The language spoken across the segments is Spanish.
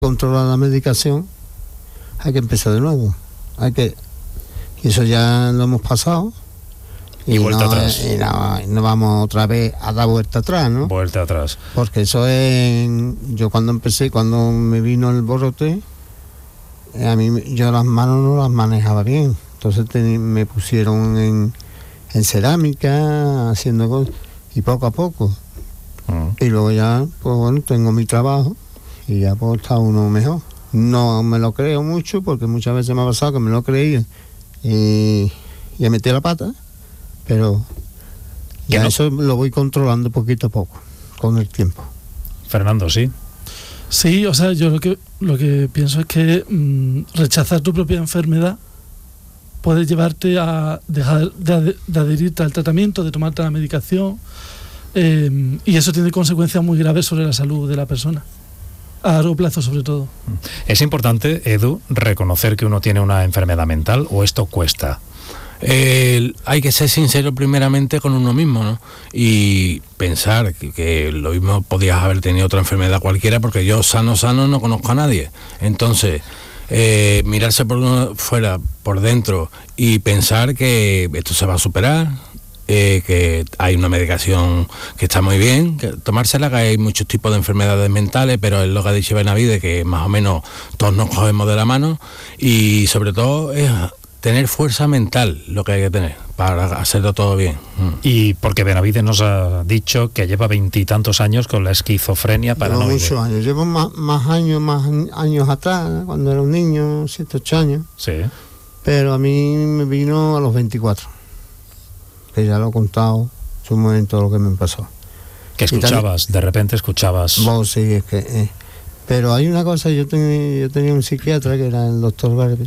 controlar la medicación, hay que empezar de nuevo. Y eso ya lo hemos pasado. Y vuelta atrás. Y no vamos otra vez a dar vuelta atrás, ¿no? Vuelta atrás. Porque eso es... Yo cuando me vino el brote, yo las manos no las manejaba bien. Entonces me pusieron en cerámica, haciendo cosas, y poco a poco. Y luego ya, pues bueno, tengo mi trabajo y ya pues está uno mejor. No me lo creo mucho, porque muchas veces me ha pasado que me lo creía y metí la pata, pero ya eso lo voy controlando poquito a poco, con el tiempo. Fernando, ¿sí? Sí, o sea, yo lo que pienso es que rechazar tu propia enfermedad puede llevarte a dejar de adherirte al tratamiento, de tomarte la medicación, y eso tiene consecuencias muy graves sobre la salud de la persona, a largo plazo sobre todo. ¿Es importante, Edu, reconocer que uno tiene una enfermedad mental o esto cuesta? Hay que ser sincero primeramente con uno mismo, ¿no? Y pensar que lo mismo podías haber tenido otra enfermedad cualquiera, porque yo sano no conozco a nadie. Entonces, mirarse por uno fuera, por dentro, y pensar que esto se va a superar, que hay una medicación que está muy bien, que tomársela, que hay muchos tipos de enfermedades mentales, pero es lo que ha dicho Benavides, que más o menos todos nos cogemos de la mano, y sobre todo es tener fuerza mental, lo que hay que tener para hacerlo todo bien. Y porque Benavides nos ha dicho que lleva 20 y tantos años con la esquizofrenia paranoide. Llevo muchos años, llevo más años atrás, cuando era un niño, 7, 8 años. Sí. Pero a mí me vino a los 24, que ya lo he contado en su momento lo que me pasó. Que escuchabas, de repente escuchabas... Vos sí, es que... Pero hay una cosa, yo tenía un psiquiatra que era el doctor Garbi,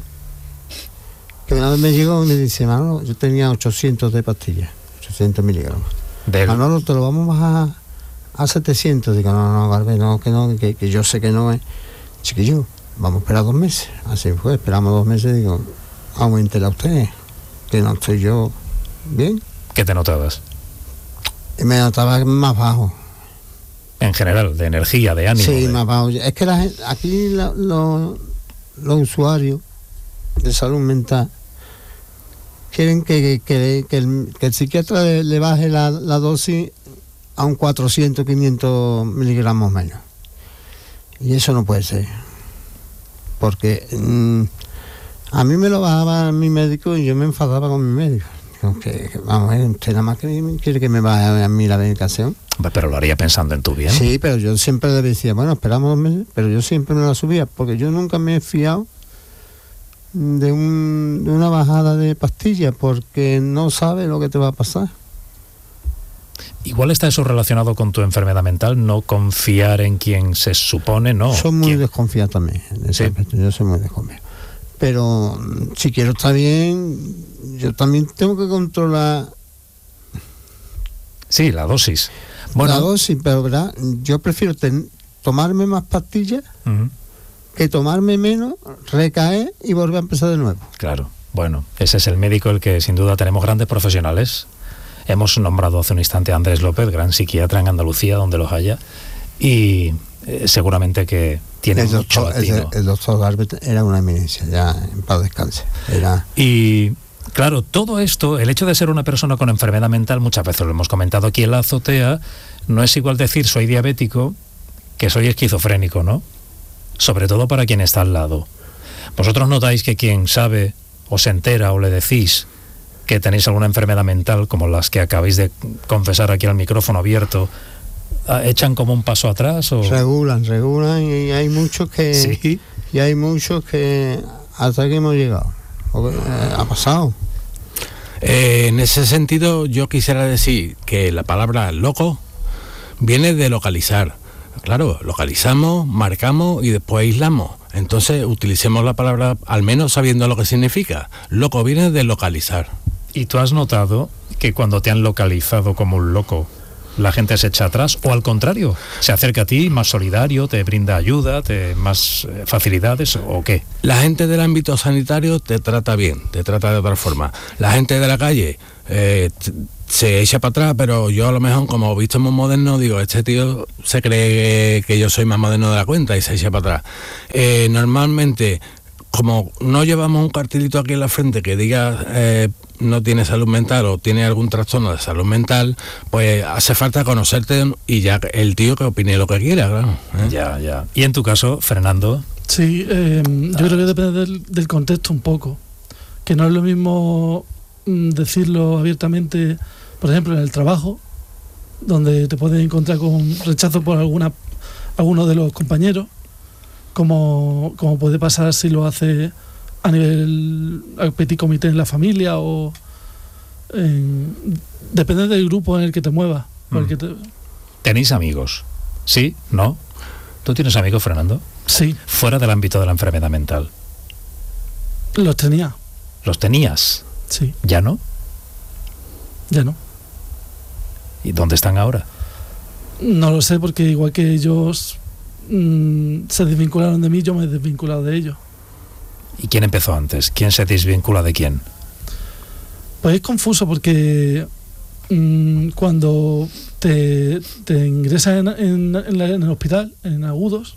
que una vez me llegó y me dice: Manolo, yo tenía 800 de pastillas, 800 miligramos. Manolo, te lo vamos a bajar a 700. Digo, no, Garbi, no, que yo sé que no es. Chiquillo, vamos a esperar 2 meses. Así fue, esperamos 2 meses. Digo, aumentela usted, que no estoy yo bien. ¿Qué te notabas? Y me notaba más bajo. En general, de energía, de ánimo. Sí, más bajo. Es que aquí los usuarios de salud mental quieren que el psiquiatra le baje la dosis a un 400, 500 miligramos menos. Y eso no puede ser. Porque a mí me lo bajaba mi médico y yo me enfadaba con mi médico. Vamos a ver, usted nada más que quiere que me baje a mí la medicación. Pero lo haría pensando en tu bien. Sí, pero yo siempre le decía, bueno, esperamos 2 meses, pero yo siempre me la subía, porque yo nunca me he fiado de una bajada de pastillas, porque no sabe lo que te va a pasar. Igual está eso relacionado con tu enfermedad mental, no confiar en quien se supone, ¿no? Soy muy desconfiado también, en ese aspecto, yo soy muy desconfiado. Pero si quiero estar bien, yo también tengo que controlar... Sí, la dosis. Bueno, la dosis, pero ¿verdad? Yo prefiero tomarme más pastillas que tomarme menos, recaer y volver a empezar de nuevo. Claro, bueno, ese es el médico el que sin duda tenemos grandes profesionales. Hemos nombrado hace un instante a Andrés López, gran psiquiatra en Andalucía, donde los haya, y seguramente que tiene mucho latino. El doctor Garbet era una eminencia, ya en paz descanse. Y claro, todo esto, el hecho de ser una persona con enfermedad mental, muchas veces lo hemos comentado aquí en la azotea, no es igual decir soy diabético que soy esquizofrénico, ¿no? Sobre todo para quien está al lado. ¿Vosotros notáis que quien sabe o se entera o le decís que tenéis alguna enfermedad mental, como las que acabáis de confesar aquí al micrófono abierto, echan como un paso atrás? ¿O? Regulan y hay muchos que... ¿Sí? Y hay muchos que hasta que hemos llegado. Ha pasado. En ese sentido, yo quisiera decir que la palabra loco viene de localizar. Claro, localizamos, marcamos y después aislamos. Entonces utilicemos la palabra al menos sabiendo lo que significa. Loco viene de localizar. ¿Y tú has notado que cuando te han localizado como un loco, la gente se echa atrás, o al contrario, se acerca a ti más solidario, te brinda ayuda, más facilidades, o qué? La gente del ámbito sanitario te trata bien, te trata de otra forma. La gente de la calle se echa para atrás, pero yo a lo mejor, como visto muy moderno, digo, este tío se cree que yo soy más moderno de la cuenta y se echa para atrás. Normalmente, como no llevamos un cartelito aquí en la frente que diga no tiene salud mental o tiene algún trastorno de salud mental, pues hace falta conocerte y ya el tío que opine lo que quiera, claro. Ya. Y en tu caso, Fernando. Sí, yo creo que depende del contexto un poco, que no es lo mismo decirlo abiertamente, por ejemplo, en el trabajo, donde te puedes encontrar con rechazo por alguno de los compañeros, como puede pasar si lo hace a nivel petit comité en la familia o depende del grupo en el que te muevas. ¿Tenéis amigos? ¿Sí? ¿No? ¿Tú tienes amigos, Fernando? Sí. Fuera del ámbito de la enfermedad mental. Los tenía. ¿Los tenías? Sí. ¿Ya no? Ya no. ¿Y dónde están ahora? No lo sé, porque igual que ellos se desvincularon de mí, yo me he desvinculado de ellos. ¿Y quién empezó antes? ¿Quién se desvincula de quién? Pues es confuso porque cuando te ingresas en el hospital, en agudos,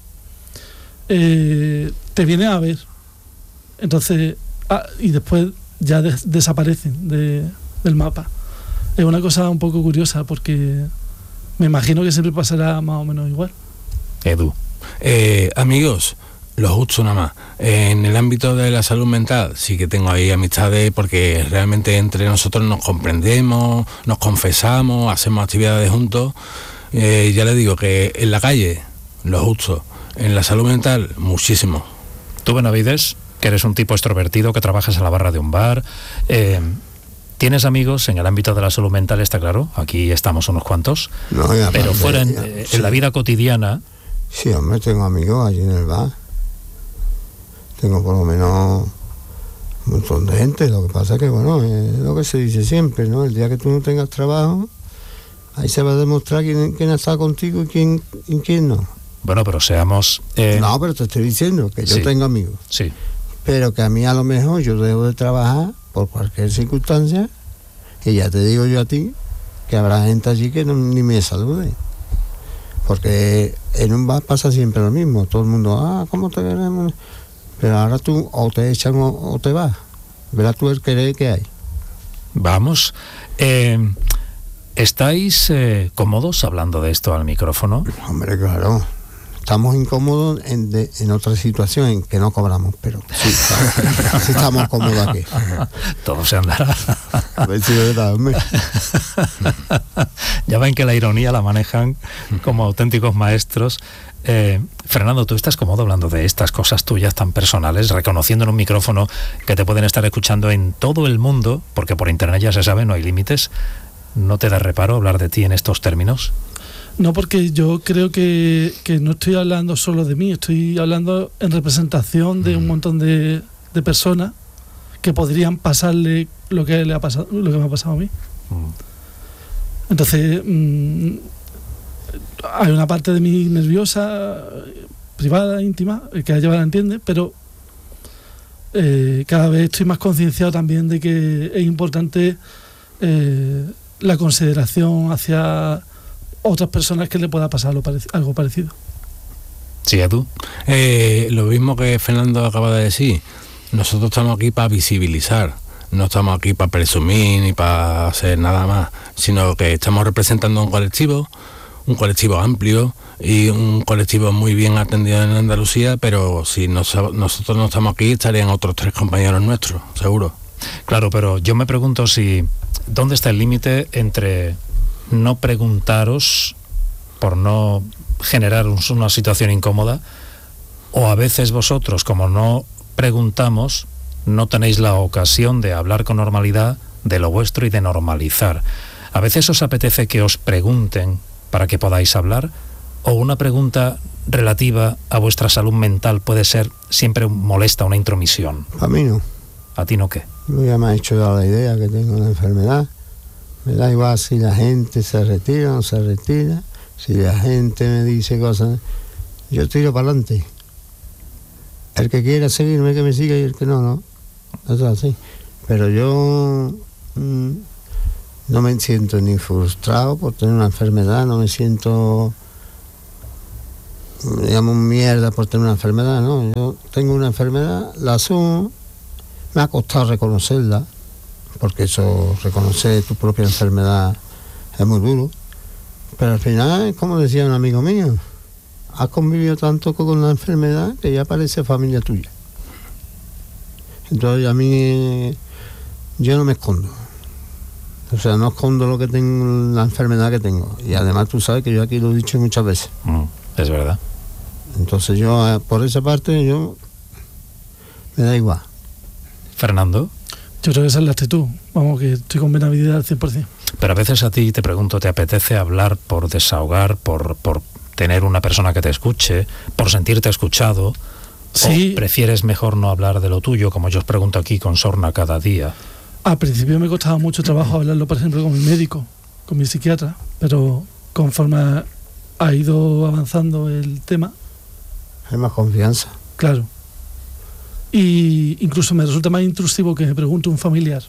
te vienen a ver. Entonces, y después ya desaparecen del mapa. Es una cosa un poco curiosa porque me imagino que siempre pasará más o menos igual. Edu. Amigos, lo justo nada más. En el ámbito de la salud mental sí que tengo ahí amistades porque realmente entre nosotros nos comprendemos, nos confesamos, hacemos actividades juntos. Ya les digo que en la calle, lo justo. En la salud mental, muchísimo. Tú, Benavides, que eres un tipo extrovertido, que trabajas a la barra de un bar, ¿tienes amigos en el ámbito de la salud mental? Está claro, aquí estamos unos cuantos, No, pero fuera en la vida cotidiana. Sí, hombre, tengo amigos allí en el bar. Tengo por lo menos un montón de gente. Lo que pasa es que, bueno, es lo que se dice siempre, ¿no? El día que tú no tengas trabajo, ahí se va a demostrar quién ha estado contigo y quién no. Bueno, pero seamos... No, pero te estoy diciendo que yo sí, tengo amigos. Sí. Pero que a mí a lo mejor yo dejo de trabajar por cualquier circunstancia y ya te digo yo a ti que habrá gente allí que ni me salude. Porque en un bar pasa siempre lo mismo. Todo el mundo, ¿cómo te queremos? Pero ahora tú o te echan o te vas. Verás tú el querer que hay. Vamos. ¿Estáis cómodos hablando de esto al micrófono? Hombre, claro. Estamos incómodos en otra situación en que no cobramos, pero sí, claro, sí estamos cómodos aquí. Todo se andará. A ver si es verdad, hombre. Ya ven que la ironía la manejan como auténticos maestros. Fernando, ¿tú estás cómodo hablando de estas cosas tuyas tan personales, reconociendo en un micrófono que te pueden estar escuchando en todo el mundo, porque por internet ya se sabe, no hay límites? ¿No te da reparo hablar de ti en estos términos? No, porque yo creo que no estoy hablando solo de mí, estoy hablando en representación de un montón de personas que podrían pasarle lo que le ha pasado, lo que me ha pasado a mí. Entonces, hay una parte de mí nerviosa, privada, íntima, el que la lleva la entiende, pero cada vez estoy más concienciado también de que es importante la consideración hacia otras personas que le pueda pasar algo parecido. Sí, ¿a tú? Lo mismo que Fernando acaba de decir. Nosotros estamos aquí para visibilizar, no estamos aquí para presumir ni para hacer nada más, sino que estamos representando un colectivo amplio y un colectivo muy bien atendido en Andalucía, pero si nosotros no estamos aquí, estarían otros 3 compañeros nuestros, seguro. Claro, pero yo me pregunto ¿dónde está el límite entre no preguntaros por no generar una situación incómoda, o a veces vosotros, como no preguntamos, no tenéis la ocasión de hablar con normalidad de lo vuestro y de normalizar? ¿A veces os apetece que os pregunten para que podáis hablar? ¿O una pregunta relativa a vuestra salud mental puede ser siempre molesta, una intromisión? A mí no. ¿A ti no qué? Yo ya me he hecho la idea que tengo una enfermedad. Me da igual si la gente se retira o no se retira. Si la gente me dice cosas, yo tiro para adelante. El que quiera seguirme, que me siga, y el que no. Eso es así. Pero yo no me siento ni frustrado por tener una enfermedad, no me siento, digamos, mierda por tener una enfermedad, ¿no? Yo tengo una enfermedad, la asumo, me ha costado reconocerla, porque eso, reconocer tu propia enfermedad es muy duro, pero al final, como decía un amigo mío, has convivido tanto con la enfermedad que ya parece familia tuya. Entonces a mí, yo no me escondo. O sea, no escondo lo que tengo, la enfermedad que tengo. Y además tú sabes que yo aquí lo he dicho muchas veces. Es verdad. Entonces yo, por esa parte, yo me da igual. Fernando. Yo creo que esa es la actitud. Vamos, que estoy con Benavidez al 100%. Pero a veces a ti te pregunto, ¿te apetece hablar por desahogar, por tener una persona que te escuche, por sentirte escuchado? Sí. ¿O prefieres mejor no hablar de lo tuyo, como yo os pregunto aquí con sorna cada día? Al principio me costaba mucho trabajo hablarlo, por ejemplo, con mi médico, con mi psiquiatra, pero conforme ha ido avanzando el tema... Hay más confianza. Claro. Y incluso me resulta más intrusivo que me pregunte un familiar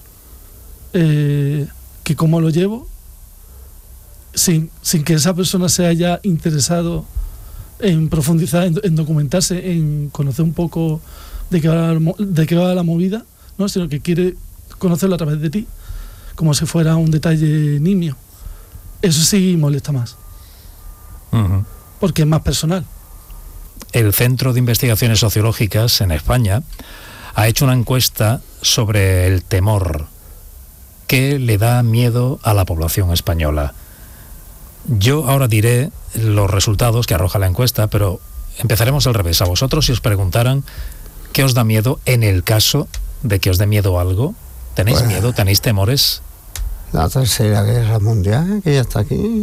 que cómo lo llevo, sin que esa persona se haya interesado en profundizar, en documentarse, en conocer un poco de qué va la movida, ¿no? Sino que quiere conocerlo a través de ti, como si fuera un detalle nimio. Eso sí molesta más, porque es más personal. El Centro de Investigaciones Sociológicas en España ha hecho una encuesta sobre el temor que le da miedo a la población española. Yo ahora diré los resultados que arroja la encuesta, pero empezaremos al revés. A vosotros, si os preguntaran qué os da miedo en el caso de que os dé miedo algo, ¿tenéis miedo? ¿Tenéis temores? La Tercera Guerra Mundial, que ya está aquí.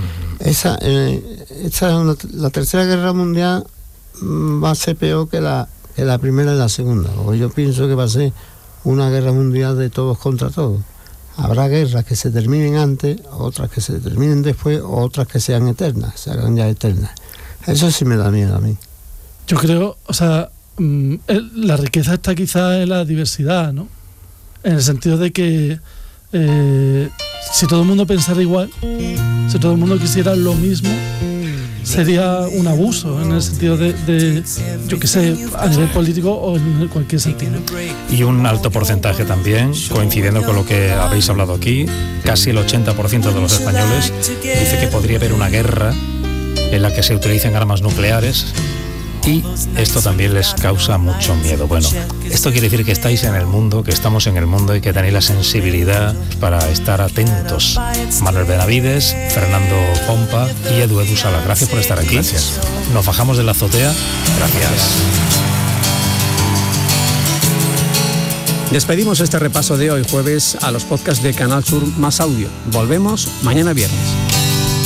La Tercera Guerra Mundial va a ser peor que la Primera y la Segunda. Porque yo pienso que va a ser una guerra mundial de todos contra todos. Habrá guerras que se terminen antes, otras que se terminen después, o otras que sean eternas, se hagan ya eternas. Eso sí me da miedo a mí. Yo creo, o sea, la riqueza está quizá en la diversidad, ¿no? En el sentido de que si todo el mundo pensara igual, si todo el mundo quisiera lo mismo, sería un abuso, en el sentido de yo qué sé, a nivel político o en cualquier sentido. Y un alto porcentaje también, coincidiendo con lo que habéis hablado aquí, casi el 80% de los españoles dice que podría haber una guerra en la que se utilicen armas nucleares, y esto también les causa mucho miedo. Bueno, esto quiere decir que estáis en el mundo, que estamos en el mundo y que tenéis la sensibilidad para estar atentos. Manuel Benavidez, Fernando Pompa y Edu Sala, gracias por estar aquí. Gracias. Nos bajamos de la azotea. Gracias. Despedimos este repaso de hoy jueves a los podcasts de Canal Sur Más Audio. Volvemos mañana viernes.